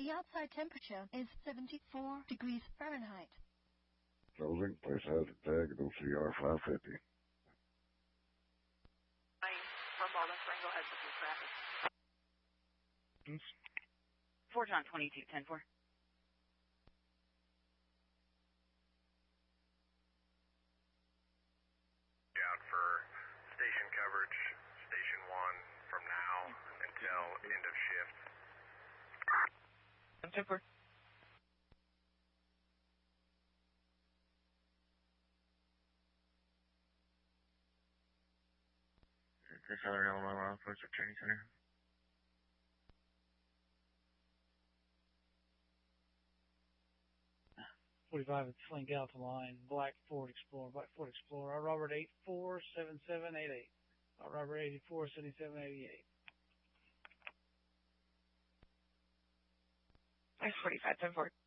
The outside temperature is 74 degrees Fahrenheit. Closing, place hazard tag at OCR 550. From Baldwin Spring, go ahead with your traffic. 4 John 22, 10-4. Out for station coverage, station 1 from now until end of shift. 10-4. This other Illinois Law Enforcement Training Center. .45 at Sling Alpha Line, Black Ford Explorer, Robert 847788. Robert 847788. Nice 45, 10-4.